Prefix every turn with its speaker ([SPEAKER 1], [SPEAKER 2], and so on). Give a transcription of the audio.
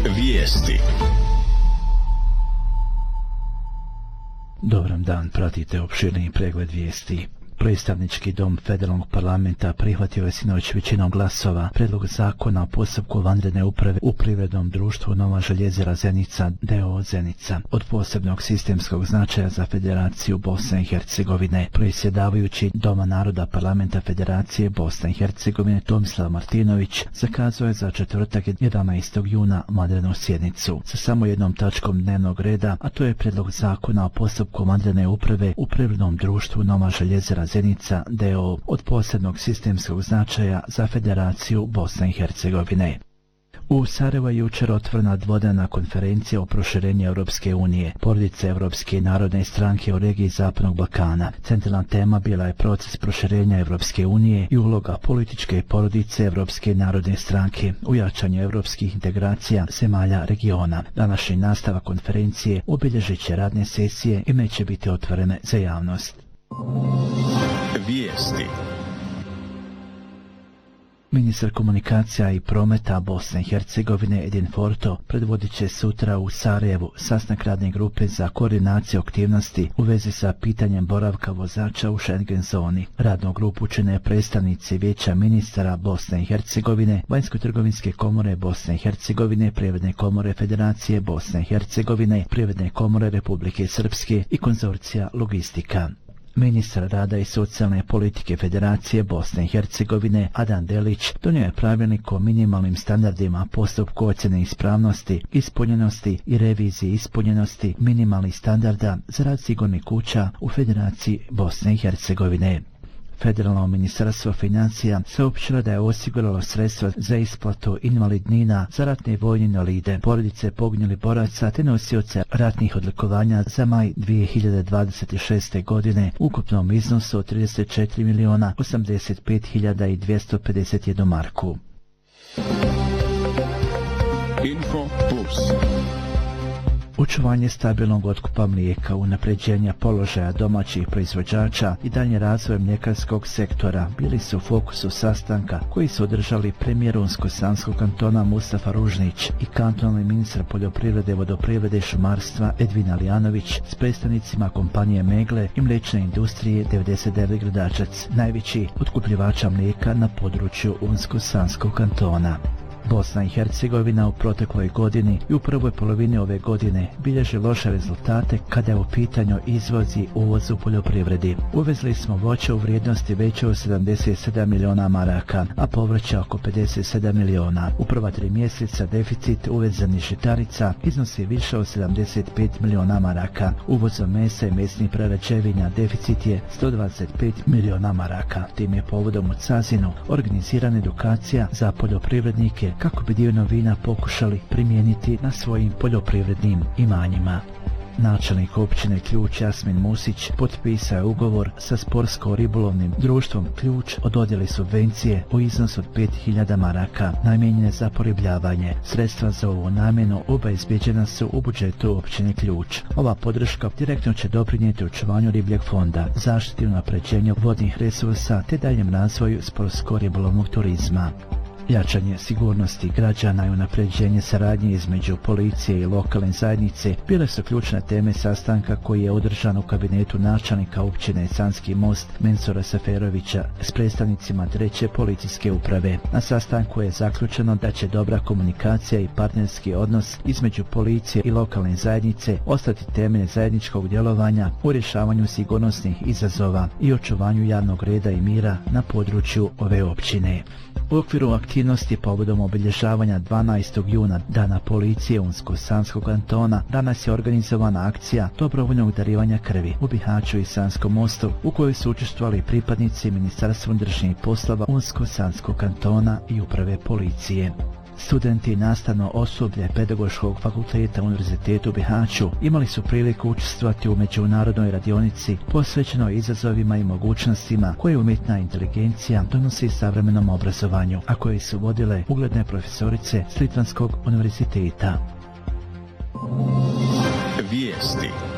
[SPEAKER 1] Vijesti.
[SPEAKER 2] Dobar dan, pratite opširni pregled vijesti. Predstavnički dom Federalnog parlamenta prihvatio je sinoć većinom glasova predlog zakona o postupku vanredne uprave u privrednom društvu Nova željezara Zenica d.o.o. Zenica od posebnog sistemskog značaja za Federaciju Bosne i Hercegovine. Predsjedavajući Doma naroda parlamenta Federacije Bosne i Hercegovine Tomislav Martinović zakazao je za četvrtak 11. juna vanrednu sjednicu sa samo jednom tačkom dnevnog reda, a to je predlog zakona o postupku vanredne uprave u privrednom društvu Nova željezara Zenica d.o.o. od posebnog sistemskog značaja za Federaciju Bosne i Hercegovine. U Sarajevu je jučer otvorena dvodnevna konferencija o proširenju Europske unije, porodice Europske narodne stranke u regiji Zapadnog Balkana. Centralna tema bila je proces proširenja Europske unije i uloga političke porodice Europske narodne stranke u jačanju europskih integracija zemalja regiona. Današnji nastavak konferencije obilježit će radne sesije i neće biti otvorene za javnost.
[SPEAKER 1] Vijesti.
[SPEAKER 2] Ministar komunikacija i prometa Bosne i Hercegovine Edin Forto predvodit će sutra u Sarajevu sastanak radne grupe za koordinaciju aktivnosti u vezi sa pitanjem boravka vozača u Schengen zoni. Radnu grupu čine predstavnici Vijeća ministara Bosne i Hercegovine, Vanjsko-trgovinske komore Bosne i Hercegovine, Privredne komore Federacije Bosne i Hercegovine, Privredne komore Republike Srpske i konzorcija Logistika. Ministar rada i socijalne politike Federacije Bosne i Hercegovine Adan Delić donio je pravilnik o minimalnim standardima postupku ocjene ispravnosti, ispunjenosti i reviziji ispunjenosti minimalnih standarda za rad sigurnih kuća u Federaciji Bosne i Hercegovine. Federalno ministarstvo financija saopćilo da je osiguralo sredstva za isplatu invalidnina za ratne i vojne invalide, porodice poginulih boraca te nosioce ratnih odlikovanja za maj 2026. godine u ukupnom iznosu od 34.085.251 marku.
[SPEAKER 1] Info Plus.
[SPEAKER 2] Očuvanje stabilnog otkupa mlijeka, unapređenja položaja domaćih proizvođača i dalje razvoj mljekarskog sektora bili su u fokusu sastanka koji su održali premijer Unsko-Sanskog kantona Mustafa Ružnić i kantonalni ministar poljoprivrede, vodoprivrede i šumarstva Edvin Alijanović s predstavnicima kompanije Megle i mliječne industrije 99 Gradačac, najveći otkupljivača mlijeka na području Unsko-Sanskog kantona. Bosna i Hercegovina u protekloj godini i u prvoj polovini ove godine bilježi loše rezultate kada je u pitanju izvoz i uvoz u poljoprivredi. Uvezli smo voće u vrijednosti veće od 77 miliona maraka, a povrća oko 57 miliona. U prva 3 mjeseca deficit uvezenih žitarica iznosi više od 75 miliona maraka. Uvozom mesa i mesnih prerađevina deficit je 125 miliona maraka. Tim je povodom u Cazinu organizirana edukacija za poljoprivrednike kako bi dio novina pokušali primijeniti na svojim poljoprivrednim imanjima. Načelnik općine Ključ Jasmin Musić potpisao je ugovor sa sportsko-ribolovnim društvom Ključ o dodjeli subvencije u iznosu od 5.000 maraka namijenjene za poribljavanje. Sredstva za ovu namjenu obezbijeđena su u budžetu općine Ključ. Ova podrška direktno će doprinijeti očuvanju ribljeg fonda, zaštiti i unapređenju vodnih resursa te daljem razvoju sportsko-ribolovnog turizma. Jačanje sigurnosti građana i unapređenje saradnje između policije i lokalne zajednice bile su ključne teme sastanka koji je održan u kabinetu načelnika općine Sanski Most Mensura Seferovića s predstavnicima 3. policijske uprave. Na sastanku je zaključeno da će dobra komunikacija i partnerski odnos između policije i lokalne zajednice ostati temelj zajedničkog djelovanja u rješavanju sigurnosnih izazova i očuvanju javnog reda i mira na području ove općine. U okviru aktivnosti povodom obilježavanja 12. juna Dana policije Unsko-Sanskog kantona danas je organizovana akcija dobrovoljnog darivanja krvi u Bihaću i Sanskom Mostu u kojoj su učestvovali pripadnici Ministarstva unutrašnjih poslova Unsko-Sanskog kantona i uprave policije. Studenti i nastavno osoblje Pedagoškog fakulteta Univerzitetu u Bihaću imali su priliku učestvovati u međunarodnoj radionici posvećenoj izazovima i mogućnostima koje umjetna inteligencija donosi savremenom obrazovanju, a koje su vodile ugledne profesorice s Litvanskog univerziteta.
[SPEAKER 1] Vijesti.